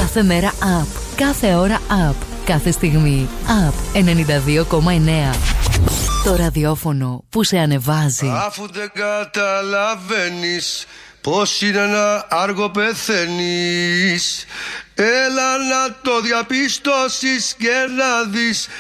Κάθε μέρα up. Κάθε ώρα up. Κάθε στιγμή up. 92,9. Το ραδιόφωνο που σε ανεβάζει. Αφού δεν καταλαβαίνεις πως είναι να άργο πεθαίνεις, έλα να το διαπιστώσεις και να δεις